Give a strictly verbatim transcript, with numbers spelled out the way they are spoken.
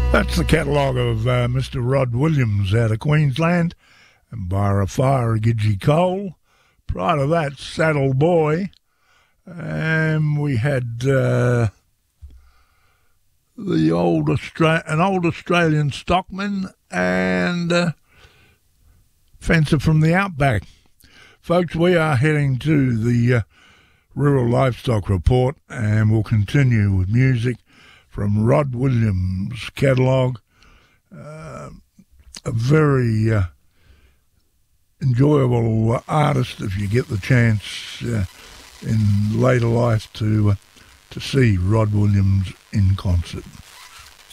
That's the catalogue of uh, Mister Rod Williams out of Queensland, and Byra Fire, Gidgee Cole. Prior to that, Saddle Boy, and we had uh, the old Austra- an old Australian stockman and uh, Fencer from the Outback. Folks, we are heading to the uh, Rural Livestock Report, and we'll continue with music from Rod Williams' catalogue. Uh, a very uh, enjoyable artist if you get the chance uh, in later life to uh, to see Rod Williams in concert.